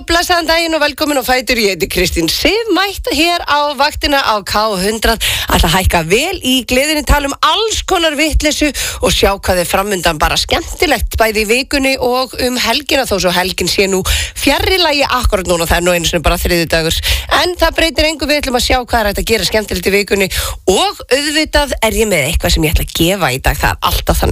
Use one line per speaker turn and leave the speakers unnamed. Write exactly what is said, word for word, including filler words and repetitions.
blessaðan daginn og velkomin á Fætur. Ég heiti Kristín Sif, mætt hér á vaktina á K hundrað. Ætla að hækka vel í gleðinni, tala um alls konar vitleysu og sjá hvað er framundan, bara skemmtilegt bæði í vikunni og um helgina, þó svo helgin sé nú fjarri lagi akkurat núna, það er nú einu sinni bara þriðjudagur. En það breytir engu, við ætlum að sjá hvað er hægt að gera skemmtilegt í vikunni og auðvitað er ég með eitthvað sem ég ætla að gefa í dag, það er alltaf þannig.